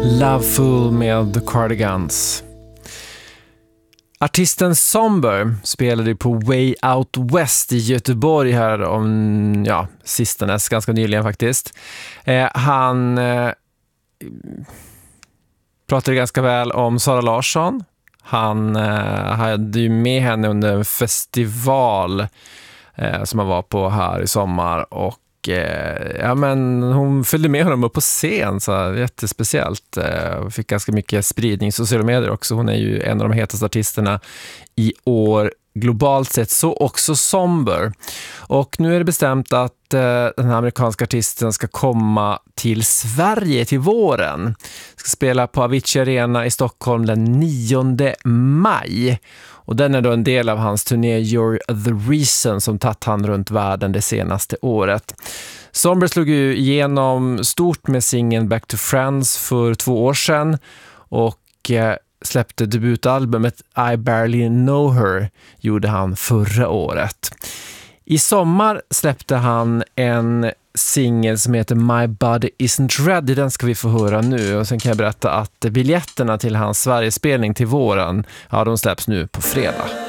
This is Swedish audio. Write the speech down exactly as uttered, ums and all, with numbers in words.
Loveful med The Cardigans. Artisten Somber spelade på Way Out West i Göteborg här om, ja, sistens, ganska nyligen faktiskt. Eh, han eh, pratade ganska väl om Sara Larsson. Han eh, hade ju med henne under en festival eh, som han var på här i sommar, och ja, men hon följde med honom upp på scen, så jättespeciellt. Eh, fick ganska mycket spridning i sociala medier också. Hon är ju en av de hetaste artisterna i år globalt sett, så också Somber. Och nu är det bestämt att eh, den här amerikanska artisten ska komma till Sverige till våren. Ska spela på Avicii Arena i Stockholm den nionde maj. Och den är då en del av hans turné You're the Reason som tagit han runt världen det senaste året. Somber slog ju igenom stort med singeln Back to Friends för två år sedan och eh, släppte debutalbumet I Barely Know Her gjorde han förra året. I sommar släppte han en singel som heter My Body Isn't Ready. Den ska vi få höra nu, och sen kan jag berätta att biljetterna till hans Sverigespelning till våren, ja, de släpps nu på fredag.